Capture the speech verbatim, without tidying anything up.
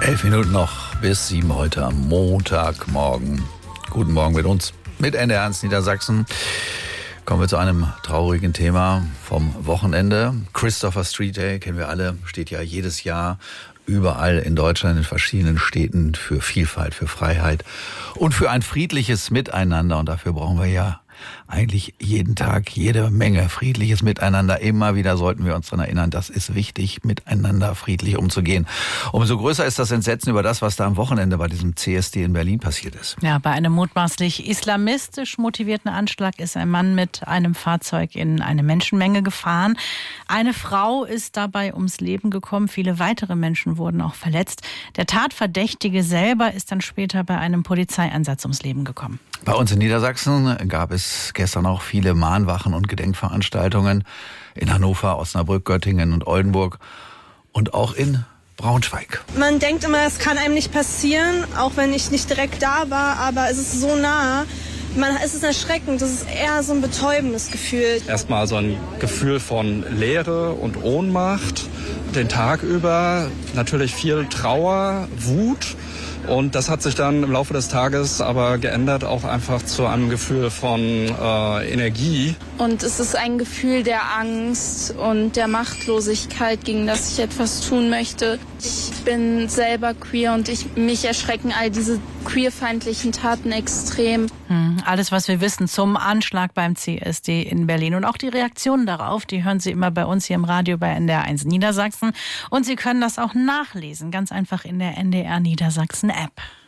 Elf Minuten noch bis sieben heute am Montagmorgen. Guten Morgen mit uns, mit N D R eins Niedersachsen. Kommen wir zu einem traurigen Thema vom Wochenende. Christopher Street Day, kennen wir alle, steht ja jedes Jahr überall in Deutschland, in verschiedenen Städten für Vielfalt, für Freiheit und für ein friedliches Miteinander. Und dafür brauchen wir ja eigentlich jeden Tag jede Menge friedliches Miteinander. Immer wieder sollten wir uns daran erinnern, das ist wichtig, miteinander friedlich umzugehen. Umso größer ist das Entsetzen über das, was da am Wochenende bei diesem C S D in Berlin passiert ist. Ja, bei einem mutmaßlich islamistisch motivierten Anschlag ist ein Mann mit einem Fahrzeug in eine Menschenmenge gefahren. Eine Frau ist dabei ums Leben gekommen. Viele weitere Menschen wurden auch verletzt. Der Tatverdächtige selber ist dann später bei einem Polizeieinsatz ums Leben gekommen. Bei uns in Niedersachsen gab es gestern auch viele Mahnwachen und Gedenkveranstaltungen in Hannover, Osnabrück, Göttingen und Oldenburg und auch in Braunschweig. Man denkt immer, es kann einem nicht passieren, auch wenn ich nicht direkt da war, aber es ist so nah. Man, es ist erschreckend, das ist eher so ein betäubendes Gefühl. Erstmal so ein Gefühl von Leere und Ohnmacht, den Tag über natürlich viel Trauer, Wut. Und das hat sich dann im Laufe des Tages aber geändert, auch einfach zu einem Gefühl von äh, Energie. Und es ist ein Gefühl der Angst und der Machtlosigkeit, gegen das ich etwas tun möchte. Ich bin selber queer und ich, mich erschrecken all diese queerfeindlichen Taten extrem. Hm, alles, was wir wissen zum Anschlag beim C S D in Berlin und auch die Reaktionen darauf, die hören Sie immer bei uns hier im Radio bei N D R eins Niedersachsen. Und Sie können das auch nachlesen, ganz einfach in der N D R Niedersachsen App.